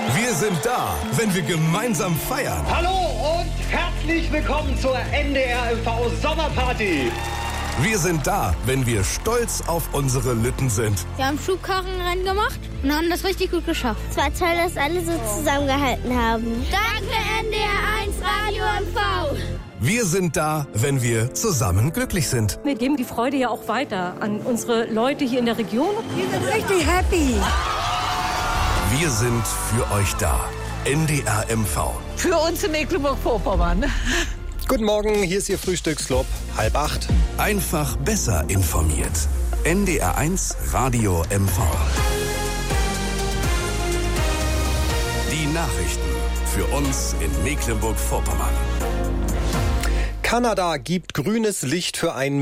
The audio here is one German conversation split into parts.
Wir sind da, wenn wir gemeinsam feiern. Hallo und herzlich willkommen zur NDR MV Sommerparty. Wir sind da, wenn wir stolz auf unsere Lütten sind. Wir haben Schubkarrenrennen gemacht und haben das richtig gut geschafft. Es war toll, dass alle so zusammengehalten haben. Danke NDR 1 Radio MV. Wir sind da, wenn wir zusammen glücklich sind. Wir geben die Freude ja auch weiter an unsere Leute hier in der Region. Wir sind richtig happy. Wir sind für euch da. NDR MV. Für uns in Mecklenburg-Vorpommern. Guten Morgen, hier ist Ihr Frühstücksclub, 7:30. Einfach besser informiert. NDR 1 Radio MV. Die Nachrichten für uns in Mecklenburg-Vorpommern. Kanada gibt grünes Licht für einen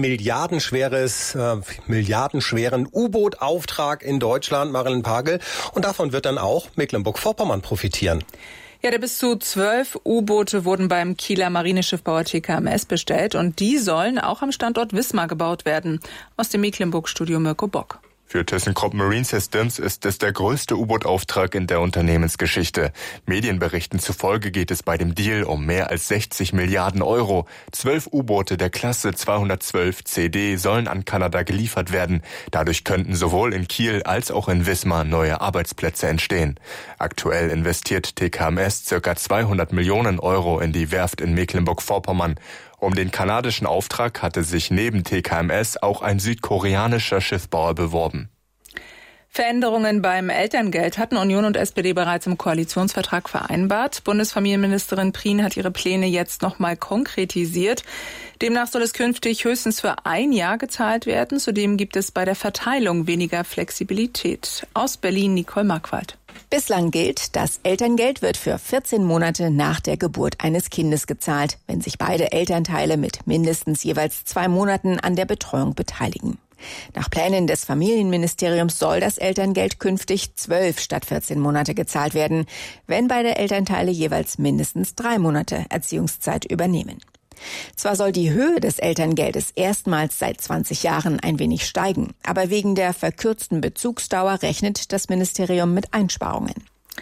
milliardenschweren U-Boot-Auftrag in Deutschland, Marilyn Pagel. Und davon wird dann auch Mecklenburg-Vorpommern profitieren. Ja, bis zu 12 U-Boote wurden beim Kieler Marineschiffbauer TKMS bestellt und die sollen auch am Standort Wismar gebaut werden. Aus dem Mecklenburg-Studio Mirko Bock. Für ThyssenKrupp Marine Systems ist es der größte U-Boot-Auftrag in der Unternehmensgeschichte. Medienberichten zufolge geht es bei dem Deal um mehr als 60 Milliarden Euro. 12 U-Boote der Klasse 212 CD sollen an Kanada geliefert werden. Dadurch könnten sowohl in Kiel als auch in Wismar neue Arbeitsplätze entstehen. Aktuell investiert TKMS ca. 200 Millionen Euro in die Werft in Mecklenburg-Vorpommern. Um den kanadischen Auftrag hatte sich neben TKMS auch ein südkoreanischer Schiffbauer beworben. Veränderungen beim Elterngeld hatten Union und SPD bereits im Koalitionsvertrag vereinbart. Bundesfamilienministerin Prien hat ihre Pläne jetzt nochmal konkretisiert. Demnach soll es künftig höchstens für ein Jahr gezahlt werden. Zudem gibt es bei der Verteilung weniger Flexibilität. Aus Berlin Nicole Markwald. Bislang gilt, das Elterngeld wird für 14 Monate nach der Geburt eines Kindes gezahlt, wenn sich beide Elternteile mit mindestens jeweils 2 Monaten an der Betreuung beteiligen. Nach Plänen des Familienministeriums soll das Elterngeld künftig 12 statt 14 Monate gezahlt werden, wenn beide Elternteile jeweils mindestens 3 Monate Erziehungszeit übernehmen. Zwar soll die Höhe des Elterngeldes erstmals seit 20 Jahren ein wenig steigen, aber wegen der verkürzten Bezugsdauer rechnet das Ministerium mit Einsparungen.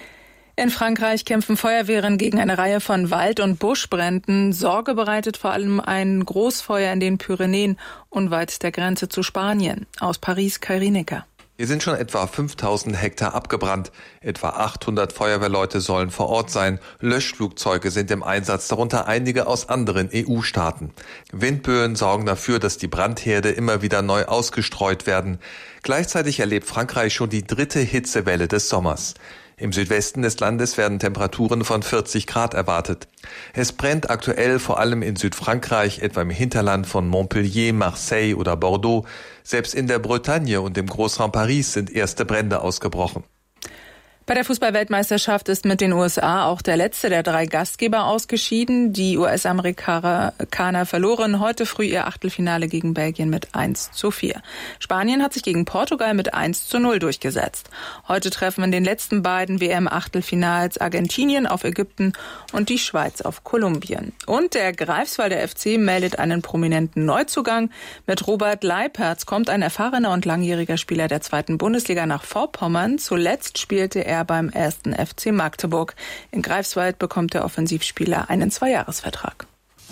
In Frankreich kämpfen Feuerwehren gegen eine Reihe von Wald- und Buschbränden. Sorge bereitet vor allem ein Großfeuer in den Pyrenäen unweit der Grenze zu Spanien. Aus Paris Kai Rienecker. Hier sind schon etwa 5000 Hektar abgebrannt. Etwa 800 Feuerwehrleute sollen vor Ort sein. Löschflugzeuge sind im Einsatz, darunter einige aus anderen EU-Staaten. Windböen sorgen dafür, dass die Brandherde immer wieder neu ausgestreut werden. Gleichzeitig erlebt Frankreich schon die 3. Hitzewelle des Sommers. Im Südwesten des Landes werden Temperaturen von 40 Grad erwartet. Es brennt aktuell vor allem in Südfrankreich, etwa im Hinterland von Montpellier, Marseille oder Bordeaux. Selbst in der Bretagne und im Großraum Paris sind erste Brände ausgebrochen. Bei der Fußball-Weltmeisterschaft ist mit den USA auch der letzte der 3 Gastgeber ausgeschieden. Die US-Amerikaner verloren heute früh ihr Achtelfinale gegen Belgien mit 1:4. Spanien hat sich gegen Portugal mit 1:0 durchgesetzt. Heute treffen in den letzten beiden WM-Achtelfinals Argentinien auf Ägypten und die Schweiz auf Kolumbien. Und der Greifswalder FC meldet einen prominenten Neuzugang. Mit Robert Leipertz kommt ein erfahrener und langjähriger Spieler der 2. Bundesliga nach Vorpommern. Zuletzt spielte er beim 1. FC Magdeburg. In Greifswald bekommt der Offensivspieler einen 2-Jahres-Vertrag.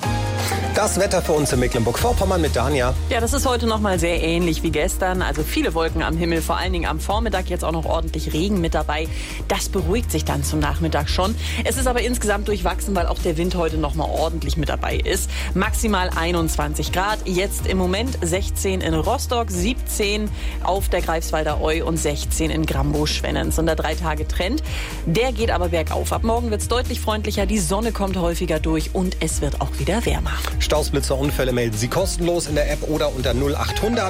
Das Wetter für uns in Mecklenburg-Vorpommern mit Dania. Ja, das ist heute noch mal sehr ähnlich wie gestern. Also viele Wolken am Himmel, vor allen Dingen am Vormittag. Jetzt auch noch ordentlich Regen mit dabei. Das beruhigt sich dann zum Nachmittag schon. Es ist aber insgesamt durchwachsen, weil auch der Wind heute noch mal ordentlich mit dabei ist. Maximal 21 Grad. Jetzt im Moment 16 in Rostock, 17 auf der Greifswalder Eu und 16 in Grambow-Schwennens. Und der 3-Tage-Trend, der geht aber bergauf. Ab morgen wird es deutlich freundlicher. Die Sonne kommt häufiger durch und es wird auch wieder wärmer. Staus, Blitzer, Unfälle melden Sie kostenlos in der App oder unter 0800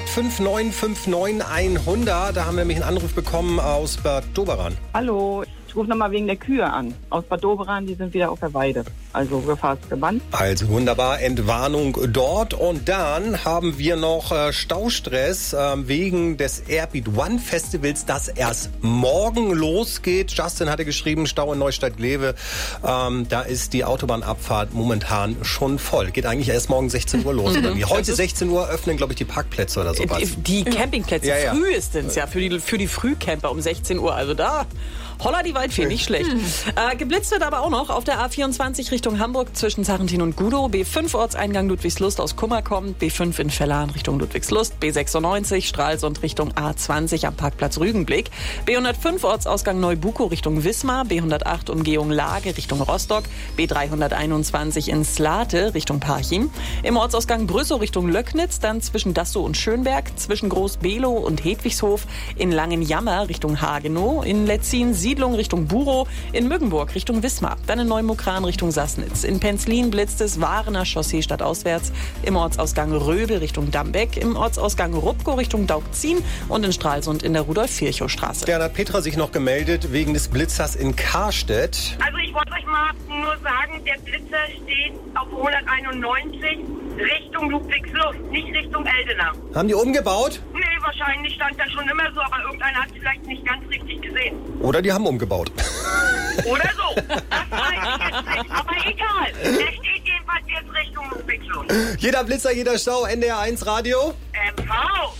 5959 100. Da haben wir nämlich einen Anruf bekommen aus Bad Doberan. Hallo, ich rufe nochmal wegen der Kühe an. Aus Bad Doberan, die sind wieder auf der Weide. Also Gefahrsgebannt. Also wunderbar, Entwarnung dort. Und dann haben wir noch Staustress wegen des Airbeat One Festivals, das erst morgen losgeht. Justin hatte geschrieben, Stau in Neustadt-Glewe. Da ist die Autobahnabfahrt momentan schon voll. Geht eigentlich erst morgen 16 Uhr los. Heute 16 Uhr öffnen, glaube ich, die Parkplätze oder sowas. Die Campingplätze frühestens, ja, für die Frühcamper um 16 Uhr. Also da Holla die Waldfee, nicht schlecht. Geblitzt wird aber auch noch auf der A24 Richtung Hamburg zwischen Sarrentin und Gudow. B5 Ortseingang Ludwigslust aus Kummerkomm. B5 in Vellan Richtung Ludwigslust. B96 Stralsund Richtung A20 am Parkplatz Rügenblick. B105 Ortsausgang Neubukow Richtung Wismar. B108 Umgehung Lage Richtung Rostock. B321 in Slate Richtung Parchim. Im Ortsausgang Brüssow Richtung Löcknitz. Dann zwischen Dassow und Schönberg. Zwischen Groß-Below und Hedwigshof. In Langenjammer Richtung Hagenow. In Letzin Siedlung Richtung Burow. In Müggenburg Richtung Wismar. Dann in Neumukran Richtung Sassnitz. In Penzlin blitzt es Waarener Chaussee stadtauswärts. Im Ortsausgang Röbel Richtung Dambeck. Im Ortsausgang Rupkow Richtung Daugzin. Und in Stralsund in der Rudolf-Virchow-Straße. Dann hat Petra sich noch gemeldet wegen des Blitzers in Karstedt. Also ich wollte euch mal nur sagen, der Blitzer steht auf 191 Richtung Ludwigslust, nicht Richtung Eldena. Haben die umgebaut? Nee, wahrscheinlich stand da schon immer so, aber irgendeiner hat es vielleicht nicht ganz richtig gesehen. Oder die haben umgebaut. Oder so. Das weiß ich jetzt nicht. Aber egal. Der steht jedenfalls jetzt Richtung Ludwigslust. Jeder Blitzer, jeder Stau, NDR 1 Radio. MV.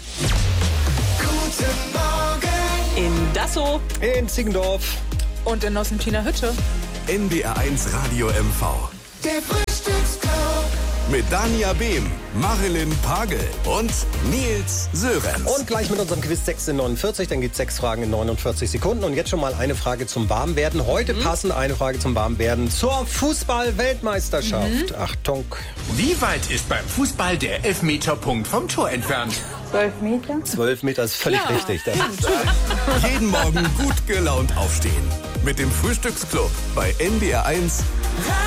Guten Morgen. In Dassow. In Ziegendorf. Und in Nossentiner Hütte. NDR 1 Radio MV. Der Frühstücksclub. Mit Dania Behm, Marilyn Pagel und Nils Sörenz. Und gleich mit unserem Quiz 6 in 49, dann gibt es 6 Fragen in 49 Sekunden. Und jetzt schon mal eine Frage zum Warmwerden. Heute passend eine Frage zum Warmwerden zur Fußball-Weltmeisterschaft. Achtung. Wie weit ist beim Fußball der Elfmeterpunkt vom Tor entfernt? 12 Meter. 12 Meter ist völlig richtig. Das Jeden Morgen gut gelaunt aufstehen. Mit dem Frühstücksclub bei NDR 1